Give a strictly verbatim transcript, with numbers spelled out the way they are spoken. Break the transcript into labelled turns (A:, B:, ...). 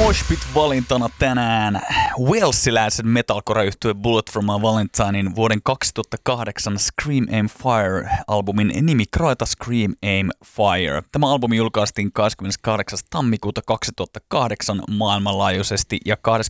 A: Moshpit-valintana tänään walesiläisen metalcore-yhtye Bullet for My Valentinein vuoden kaksituhattakahdeksan Scream Aim Fire-albumin nimi Kroeta Scream Aim Fire. Tämä albumi julkaistiin kahdeskymmeneskahdeksas tammikuuta kaksituhattakahdeksan maailmanlaajuisesti ja